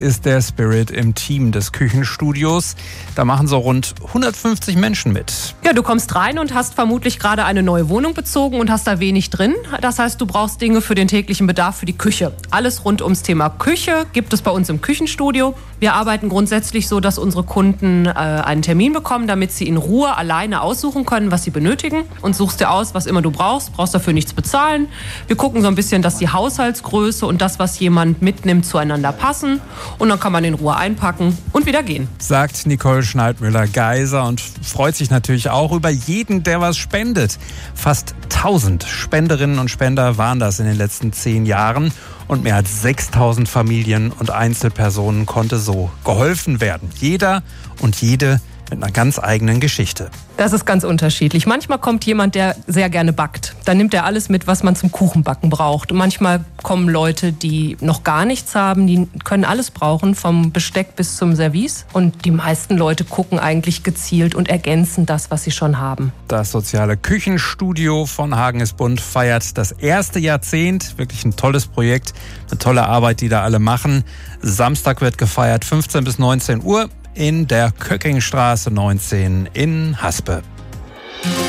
ist der Spirit im Team des Küchenstudios. Da machen so rund 150 Menschen mit. Ja, du kommst rein und hast vermutlich gerade eine neue Wohnung bezogen und hast da wenig drin. Das heißt, du brauchst Dinge für den täglichen Bedarf für die Küche. Alles rund ums Thema Küche gibt es bei uns im Küchenstudio. Wir arbeiten grundsätzlich so, dass unsere Kunden einen Termin bekommen, damit sie in Ruhe alleine aussuchen können, was sie benötigen. Und suchst dir aus, was immer du brauchst dafür nichts bezahlen. Wir gucken so ein bisschen, dass die Haushaltsgröße und das, was jemand mitnimmt, zueinander passen. Und dann kann man in Ruhe einpacken und wieder gehen. Sagt Nicole Schneidmüller-Geiser und freut sich natürlich auch über jeden, der was spendet. Fast 1000 Spenderinnen und Spender waren das in den letzten 10 Jahren. Und mehr als 6000 Familien und Einzelpersonen konnte so geholfen werden. Jeder und jede mit einer ganz eigenen Geschichte. Das ist ganz unterschiedlich. Manchmal kommt jemand, der sehr gerne backt. Dann nimmt er alles mit, was man zum Kuchenbacken braucht. Und manchmal kommen Leute, die noch gar nichts haben, die können alles brauchen, vom Besteck bis zum Service. Und die meisten Leute gucken eigentlich gezielt und ergänzen das, was sie schon haben. Das soziale Küchenstudio von Hagen ist bunt feiert das erste Jahrzehnt. Wirklich ein tolles Projekt, eine tolle Arbeit, die da alle machen. Samstag wird gefeiert, 15 bis 19 Uhr. In der Köckingstraße 19 in Haspe.